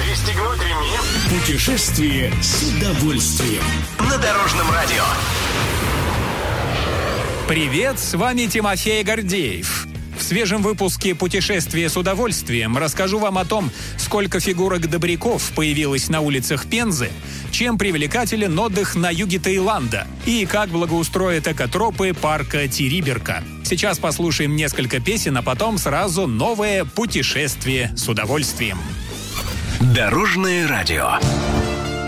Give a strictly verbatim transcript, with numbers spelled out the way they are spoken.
Пристегнуть ремни. Путешествие с удовольствием. На Дорожном радио. Привет, с вами Тимофей Гордеев. В свежем выпуске «Путешествие с удовольствием» расскажу вам о том, сколько фигурок-добряков появилось на улицах Пензы, чем привлекателен отдых на юге Таиланда и как благоустроят экотропы парка Териберка. Сейчас послушаем несколько песен, а потом сразу новое «Путешествие с удовольствием». Дорожное радио.